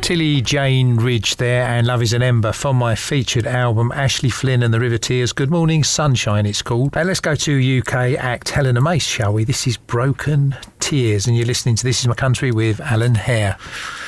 Tilly Jane Ridge there, and Love is an Ember from my featured album Ashley Flynn and the Riveteers. Good Morning Sunshine it's called. Let's go to UK act Helena Mace, shall we? This is Broken Tears, and you're listening to This Is My Country with Alan Hare.